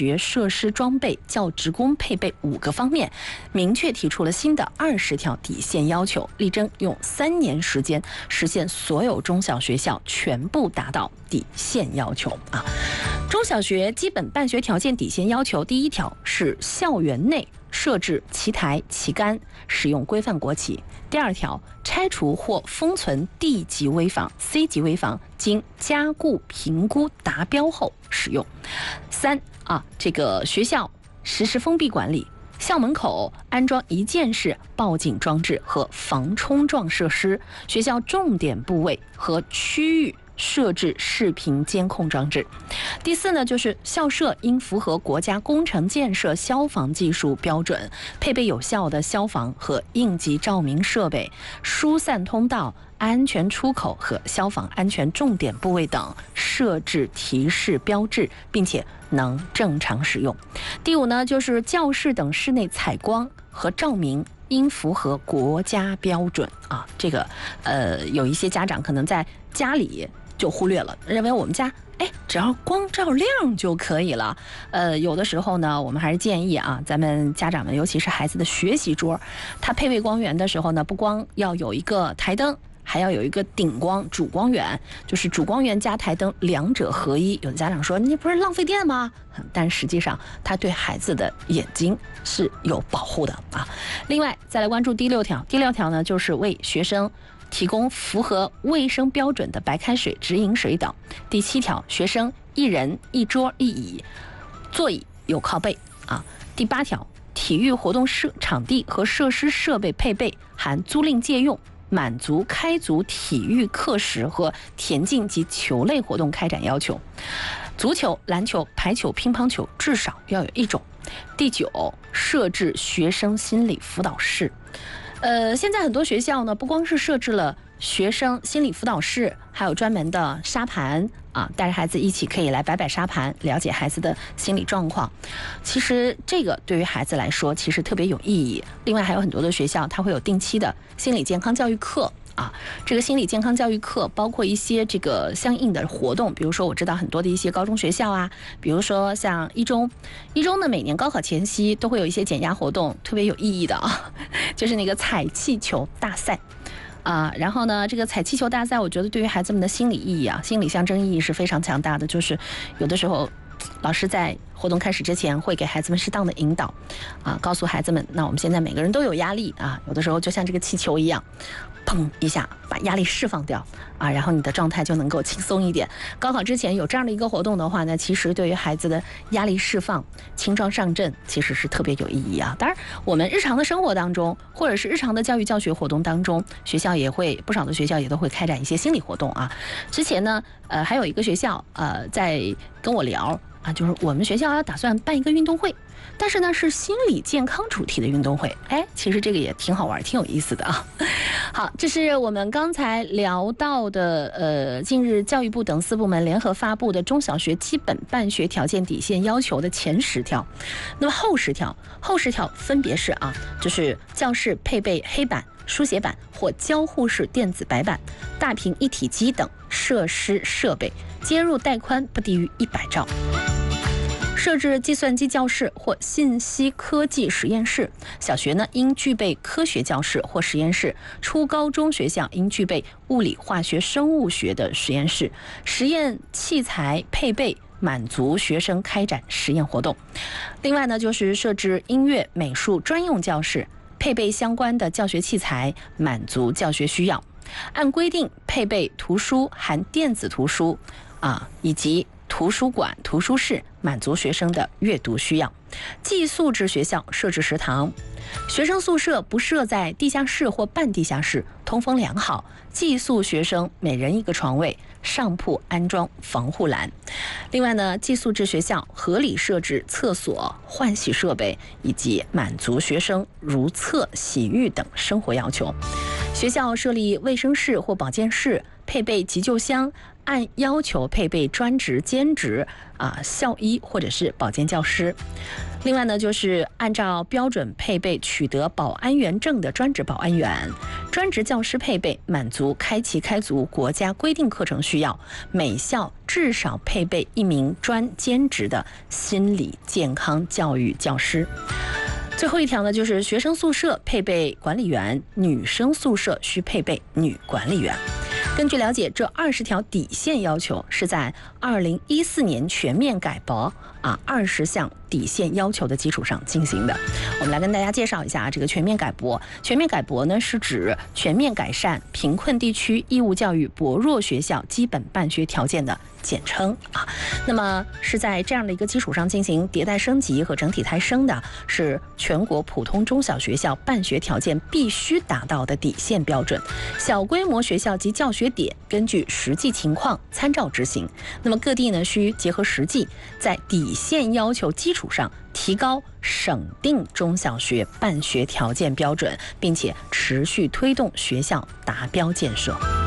学设施装备、教职工配备5个方面，明确提出了新的20条底线要求，力争用3年时间实现所有中小学校全部达到底线要求啊。中小学基本办学条件底线要求，第1条是校园内设置旗台、旗杆，使用规范国旗。第2条，拆除或封存 D 级危房、C 级危房，经加固评估达标后使用。3这个学校实施封闭管理，校门口安装一键式报警装置和防冲撞设施，学校重点部位和区域设置视频监控装置。第4呢，就是校舍应符合国家工程建设消防技术标准，配备有效的消防和应急照明设备、疏散通道、安全出口和消防安全重点部位等设置提示标志，并且能正常使用。第5呢，就是教室等室内采光和照明应符合国家标准啊。这个有一些家长可能在家里就忽略了，认为我们家只要光照亮就可以了。有的时候呢，我们还是建议啊，咱们家长们，尤其是孩子的学习桌，它配备光源的时候呢，不光要有一个台灯，还要有一个顶光主光源，就是主光源加台灯两者合一。有的家长说你不是浪费电吗？但实际上它对孩子的眼睛是有保护的啊。另外再来关注第6条，第6条呢，就是为学生提供符合卫生标准的白开水、直饮水等。第7条，学生1人1桌1椅，座椅有靠背啊。第8条，体育活动场地和设施设备配备含租赁借用，满足开足体育课时和田径及球类活动开展要求。足球、篮球、排球、乒乓球至少要有1种。第9，设置学生心理辅导室。现在很多学校呢，不光是设置了学生心理辅导室，还有专门的沙盘啊，带着孩子一起可以来摆沙盘，了解孩子的心理状况。其实这个对于孩子来说，其实特别有意义。另外还有很多的学校，它会有定期的心理健康教育课。这个心理健康教育课包括一些这个相应的活动，比如说我知道很多的一些高中学校啊，比如说像一中呢，每年高考前夕都会有一些减压活动，特别有意义的啊，就是那个踩气球大赛然后呢，这个踩气球大赛，我觉得对于孩子们的心理意义啊，心理象征意义是非常强大的。就是有的时候老师在活动开始之前会给孩子们适当的引导告诉孩子们，那我们现在每个人都有压力有的时候就像这个气球一样，砰一下把压力释放掉然后你的状态就能够轻松一点。高考之前有这样的一个活动的话呢，其实对于孩子的压力释放、轻装上阵其实是特别有意义当然我们日常的生活当中，或者是日常的教育教学活动当中，不少的学校也都会开展一些心理活动之前呢还有一个学校在跟我聊就是我们学校要打算办一个运动会，但是呢是心理健康主题的运动会。其实这个也挺好玩，挺有意思的好，这是我们刚才聊到的近日教育部等4部门联合发布的中小学基本办学条件底线要求的前10条。那么后10条分别是就是教室配备黑板、书写板或交互式电子白板、大屏一体机等设施设备，接入带宽不低于100兆。设置计算机教室或信息科技实验室，小学呢应具备科学教室或实验室，初高中学校应具备物理、化学、生物学的实验室，实验器材配备满足学生开展实验活动。另外呢，就是设置音乐、美术专用教室，配备相关的教学器材，满足教学需要。按规定配备图书含电子图书以及图书馆、图书室，满足学生的阅读需要。寄宿制学校设置食堂，学生宿舍不设在地下室或半地下室，通风良好，寄宿学生每人1个床位，上铺安装防护栏。另外呢，寄宿制学校合理设置厕所、换洗设备，以及满足学生如厕、洗浴等生活要求。学校设立卫生室或保健室，配备急救箱，按要求配备专职、兼职校医或者是保健教师。另外呢，就是按照标准配备取得保安员证的专职保安员， 专职教师配备满足开足国家规定课程需要，每校至少配备1名兼职的心理健康教育教师。最后一条呢，就是学生宿舍配备管理员，女生宿舍需配备女管理员。根据了解，这20条底线要求是在2014年全面改革20项底线要求的基础上进行的。我们来跟大家介绍一下这个全面改革。全面改革呢，是指全面改善贫困地区义务教育薄弱学校基本办学条件的简称那么是在这样的一个基础上进行迭代升级和整体抬升的，是全国普通中小学校办学条件必须达到的底线标准。小规模学校及教学点根据实际情况参照执行。那么各地呢，需结合实际，在底线要求基础上提高省定中小学办学条件标准，并且持续推动学校达标建设。